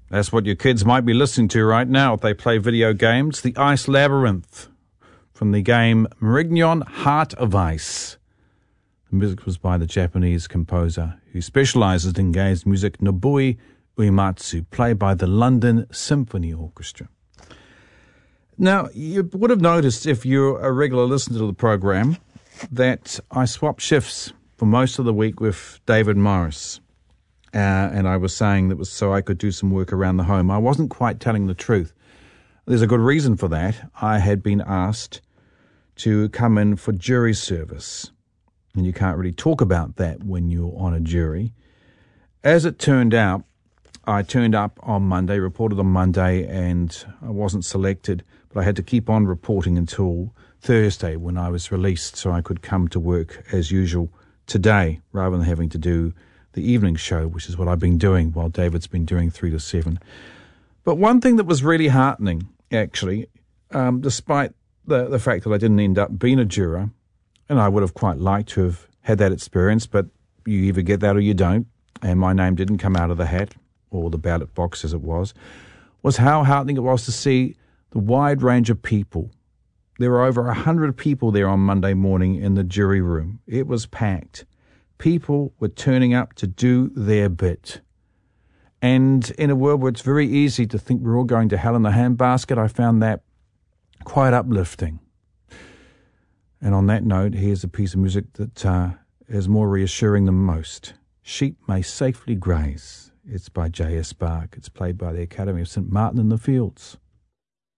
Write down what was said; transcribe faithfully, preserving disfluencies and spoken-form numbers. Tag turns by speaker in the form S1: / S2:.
S1: That's what your kids might be listening to right now if they play video games. The Ice Labyrinth from the game Meridian Heart of Ice. The music was by the Japanese composer who specializes in games music, Nobuo Uematsu, played by the London Symphony Orchestra. Now, you would have noticed if you're a regular listener to the program that I swapped shifts for most of the week with David Morris. Uh, and I was saying that was so I could do some work around the home. I wasn't quite telling the truth. There's a good reason for that. I had been asked to come in for jury service. And you can't really talk about that when you're on a jury. As it turned out, I turned up on Monday, reported on Monday, and I wasn't selected. But I had to keep on reporting until Thursday when I was released so I could come to work as usual today rather than having to do the evening show, which is what I've been doing while David's been doing three to seven. But one thing that was really heartening, actually, um, despite the, the fact that I didn't end up being a juror, and I would have quite liked to have had that experience, but you either get that or you don't, and my name didn't come out of the hat, or the ballot box as it was, was how heartening it was to see the wide range of people. There were over one hundred people there on Monday morning in the jury room. It was packed. People were turning up to do their bit. And in a world where it's very easy to think we're all going to hell in the handbasket, I found that quite uplifting. And on that note, here's a piece of music that uh, is more reassuring than most. Sheep May Safely Graze. It's by J S Bach. It's played by the Academy of Saint Martin in the Fields.